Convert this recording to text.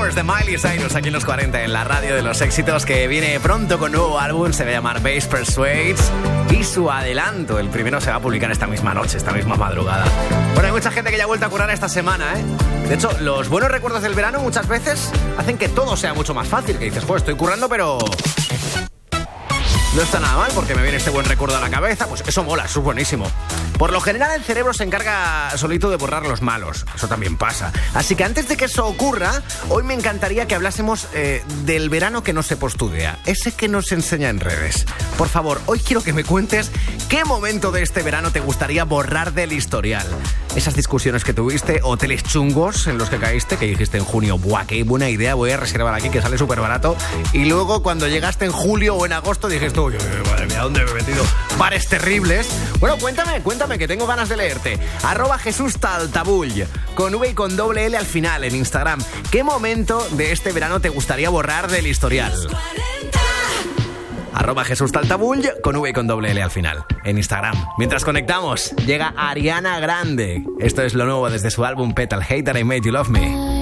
Flowers de Miley Cyrus aquí en los 40 en la radio de los éxitos, que viene pronto con nuevo álbum, se va a llamar Bass Persuades, y su adelanto, el primero, se va a publicar esta misma noche, esta misma madrugada. Bueno, hay mucha gente que ya ha vuelto a currar esta semana, De hecho, los buenos recuerdos del verano muchas veces hacen que todo sea mucho más fácil, que dices, pues estoy currando, pero no está nada mal porque me viene este buen recuerdo a la cabeza. Pues eso mola, eso es buenísimo. Por lo general el cerebro se encarga solito de borrar los malos. Eso también pasa. Así que antes de que eso ocurra, hoy me encantaría que hablásemos del verano que no se postudea, ese que nos enseña en redes. Por favor, hoy quiero que me cuentes qué momento de este verano te gustaría borrar del historial. Esas discusiones que tuviste, hoteles chungos en los que caíste, que dijiste en junio, ¡buah, qué buena idea, voy a reservar aquí que sale súper barato! Y luego cuando llegaste en julio o en agosto dijiste, uy, madre mía, ¿dónde me he metido? Bares terribles. Bueno, cuéntame, que tengo ganas de leerte. @JesúsTaltabull, con V y con doble L al final, en Instagram. ¿Qué momento de este verano te gustaría borrar del historial? @JesúsTaltabull, con V y con doble L al final, en Instagram. Mientras conectamos, llega Ariana Grande. Esto es lo nuevo desde su álbum Petal Hater, I Made You Love Me.